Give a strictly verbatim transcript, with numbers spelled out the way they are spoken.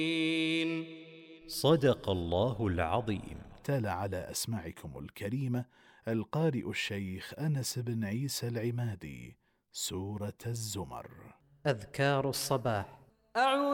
صدق الله العظيم. تلا على أسماعكم الكريمة القارئ الشيخ أنس بن عيسى العمادي سورة الزمر. أذكار الصباح.